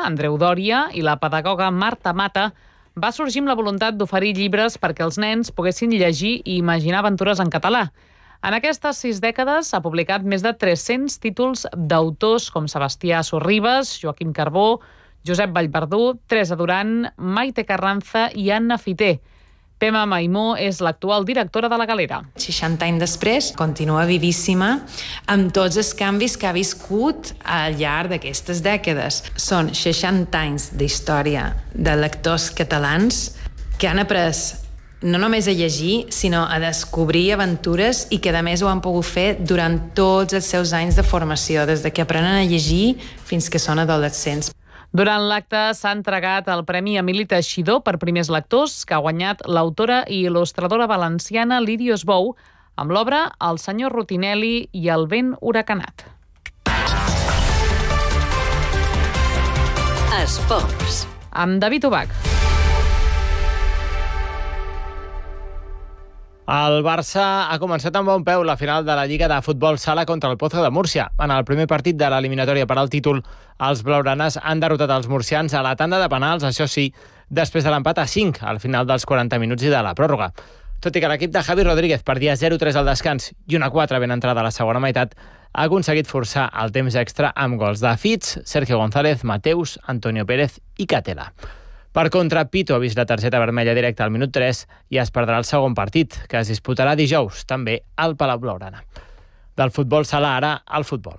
Andreu Dòria, i la pedagoga Marta Mata, va sorgir amb la voluntat d'oferir llibres perquè els nens poguessin llegir i imaginar aventures en català. En aquestes 6 dècades s'ha publicat més de 300 títols d'autors com Sebastià Sorribes, Joaquim Carbó, Josep Vallverdú, Teresa Duran, Maite Carranza i Anna Fiter. Pema Maimó és l'actual directora de la Galera. 60 anys després, continua vivíssima amb tots els canvis que ha viscut al llarg d'aquestes dècades. Són 60 anys d'història de lectors catalans que han après no només a llegir, sinó a descobrir aventures i que a més ho han pogut fer durant tots els seus anys de formació, des que aprenen a llegir fins que són adolescents. Durant l'acte s'ha entregat el Premi Emili Teixidor per primers lectors, que ha guanyat l'autora i il·lustradora valenciana Lírios Bou, amb l'obra El senyor Rutinelli i el vent huracanat. Esports. Amb David Ubach. El Barça ha començat amb bon peu la final de la Lliga de Futbol Sala contra el Pozo de Múrcia. En el primer partit de l'eliminatòria per al títol, els blaugranes han derrotat els murcians a la tanda de penals, això sí, després de l'empat a 5 al final dels 40 minuts i de la pròrroga. Tot i que l'equip de Javi Rodríguez perdia 0-3 al descans i una 4 ben entrada a la segona meitat, ha aconseguit forçar el temps extra amb gols de Fitz, Sergio González, Mateus, Antonio Pérez i Catela. Per contra, Pito ha vist la targeta vermella directa al minut 3 i es perdrà el segon partit, que es disputarà dijous, també al Palau Blaugrana. Del futbol sala ara al futbol.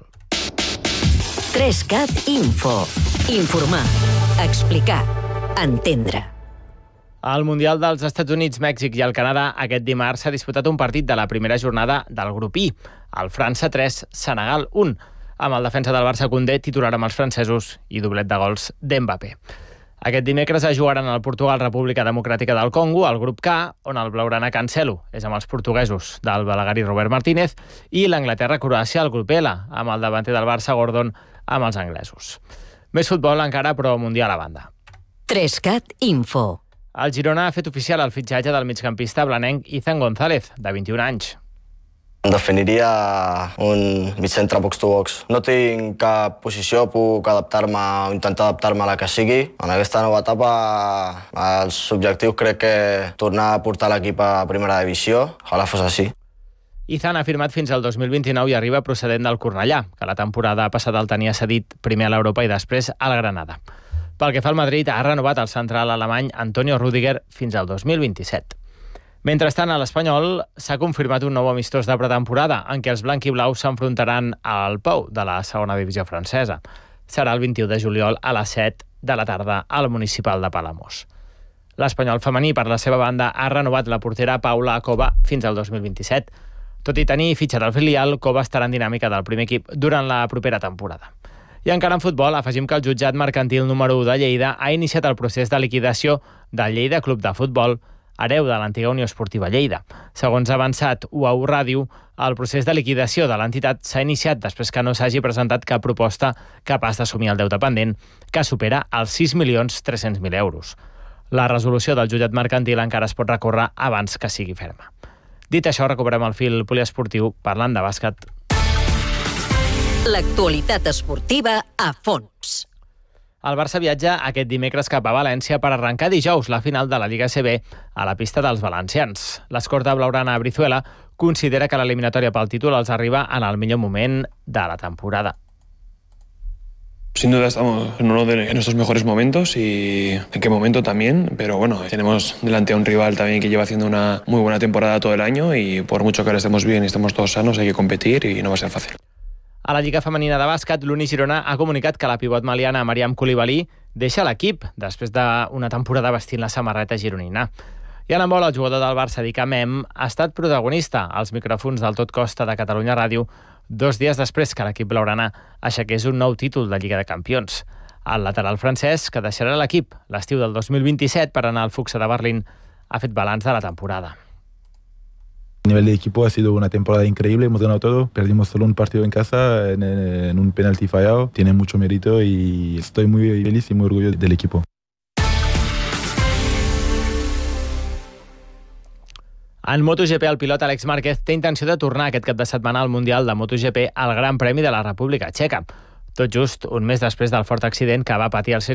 3CAT Info. Informar, explicar, entendre. Al Mundial dels Estats Units, Mèxic i el Canadà, aquest dimarts s'ha disputat un partit de la primera jornada del grup I, el França 3, Senegal 1, amb el defensa del Barça Koundé titular amb els francesos i doblet de gols d'Mbappé. Aquest dimecres es jugaran al Portugal República Democràtica del Congo, al grup K, on el blaugrana Cancelo és amb els portuguesos del Balaguer i Robert Martínez, i l'Anglaterra-Croàcia al grup L, amb el davanter del Barça Gordon amb els anglesos. Més futbol encara, però mundial a banda. 3CAT Info. El Girona ha fet oficial el fitxatge del migcampista blanenc Izan González, de 21 anys. Em definiria un migcentre box-to-box. No tinc cap posició, puc adaptar-me o intentar adaptar-me a la que sigui. En aquesta nova etapa, els objectius crec que tornar a portar l'equip a primera divisió. Ojalà fos així. Izan ha firmat fins al 2029 i arriba procedent del Cornellà, que la temporada passada el tenia cedit primer a l'Europa i després al Granada. Pel que fa al Madrid, ha renovat el central alemany Antonio Rüdiger fins al 2027. Mentrestant, a l'Espanyol s'ha confirmat un nou amistós de pretemporada en què els blanc-i-blaus s'enfrontaran al Pou de la segona divisió francesa. Serà el 21 de juliol a les 7 de la tarda al municipal de Palamós. L'Espanyol femení, per la seva banda, ha renovat la portera Paula Cova fins al 2027. Tot i tenir fitxa del filial, Cova estarà en dinàmica del primer equip durant la propera temporada. I encara en futbol, afegim que el jutjat mercantil número 1 de Lleida ha iniciat el procés de liquidació del Lleida Club de Futbol, hereu de l'antiga Unió Esportiva Lleida. Segons ha avançat UAU Ràdio, el procés de liquidació de l'entitat s'ha iniciat després que no s'hagi presentat cap proposta capaç d'assumir el deute pendent, que supera els 6.300.000 euros. La resolució del jutjat mercantil encara es pot recórrer abans que sigui ferma. Dit això, recuperem el fil poliesportiu parlant de bàsquet. L'actualitat esportiva a fons. El Barça viatja aquest dimecres cap a València per arrencar dijous la final de la Lliga CB a la pista dels valencians. L'escorta blaugrana Brizuela considera que l'eliminatòria pel títol els arriba en el millor moment de la temporada. Sin duda estamos en uno de nuestros mejores momentos y en qué momento también, pero bueno, tenemos delante a un rival también que lleva haciendo una muy buena temporada todo el año y por mucho que ahora estemos bien y estemos todos sanos hay que competir y no va a ser fácil. A la Lliga Femenina de Bàsquet, l'Uni Girona ha comunicat que la pivot maliana Mariam Coulibaly deixa l'equip després d'una temporada vestint la samarreta gironina. I en handbol, el jugador del Barça, Dick Mem, ha estat protagonista als micròfons del Tot Costa de Catalunya Ràdio 2 dies després que l'equip blaugrana aixequés un nou títol de Lliga de Campions. El lateral francès, que deixarà l'equip l'estiu del 2027 per anar al Fuxa de Berlín, ha fet balanç de la temporada. A nivel de equipo ha sido una temporada increíble, hemos ganado todo, perdimos solo un partido en casa en un penalti fallado, tiene mucho mérito y estoy muy feliz y muy orgulloso del equipo. En MotoGP, el pilot Àlex Márquez té intenció de tornar aquest cap de setmana al Mundial de MotoGP al Gran Premi de la República Txeca. Tot just un mes després del fort accident que va patir el